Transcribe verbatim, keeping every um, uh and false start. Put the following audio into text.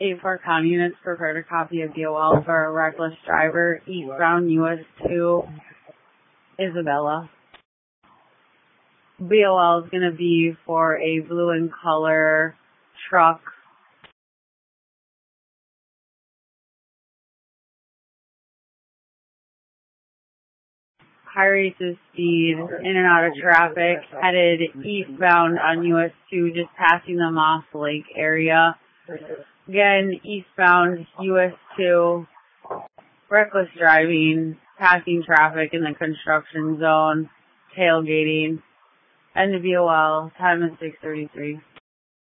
eight four County units prepared a copy of D O L for a reckless driver, eastbound U S two, Isabella. B O L is going to be for a blue in color truck. High rates of speed, in and out of traffic, headed eastbound on U S two, just passing the Moss Lake area. Again, eastbound U S two, reckless driving, passing traffic in the construction zone, tailgating, and the B O L, time is six thirty-three.